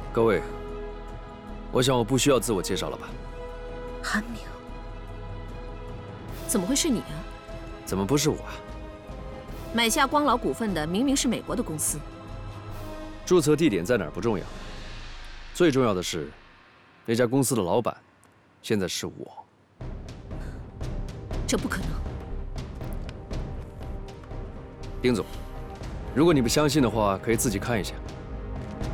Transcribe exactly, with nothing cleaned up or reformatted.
各位，我想我不需要自我介绍了吧？ 韩明，怎么会是你啊？ 怎么不是我啊？ 买下光老股份的明明是美国的公司。 注册地点在哪儿不重要，最重要的是，那家公司的老板现在是我。 这不可能。 丁总，如果你不相信的话，可以自己看一下。